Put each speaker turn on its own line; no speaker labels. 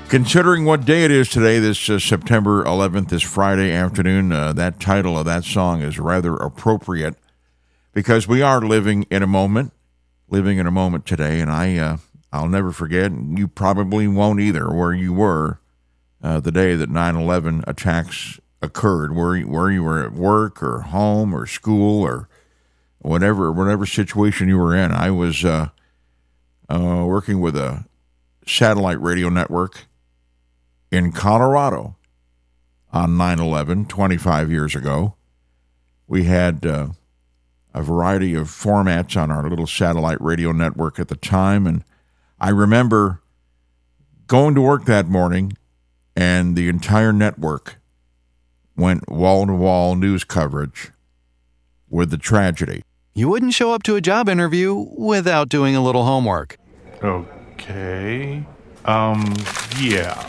Considering what day it is today, this September 11th, this Friday afternoon, that title of that song is rather appropriate because we are living in a moment today, and I'll never forget, and you probably won't either, where you were the day that 9/11 attacks occurred, where you were at work or home or school or whatever situation you were in. I was working with a satellite radio network in Colorado on 9/11, 25 years ago. We had a variety of formats on our little satellite radio network at the time, and I remember going to work that morning, and the entire network went wall-to-wall news coverage with the tragedy.
You wouldn't show up to a job interview without doing a little homework.
Okay. Yeah.